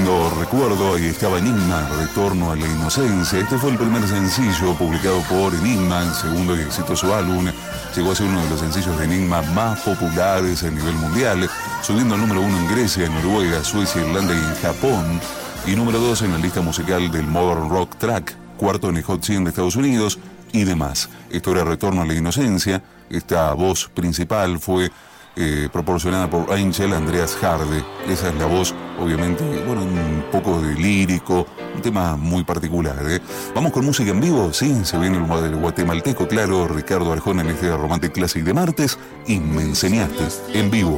lindo recuerdo, ahí estaba Enigma, Retorno a la Inocencia. Este fue el primer sencillo publicado por Enigma, el segundo y exitoso álbum. Llegó a ser uno de los sencillos de Enigma más populares a nivel mundial, subiendo al número 1 en Grecia, en Noruega, Suecia, Irlanda y en Japón, y número 2 en la lista musical del Modern Rock Track, cuarto en el Hot 100 de Estados Unidos y demás. Esto era Retorno a la Inocencia. Esta voz principal fue proporcionada por Angel Andreas Harde. Esa es la voz, obviamente, bueno, un poco de lírico, un tema muy particular. Vamos con música en vivo, sí, se viene el guatemalteco, claro, Ricardo Arjona en este Romantic Classic de martes, y Me Enseñaste en vivo.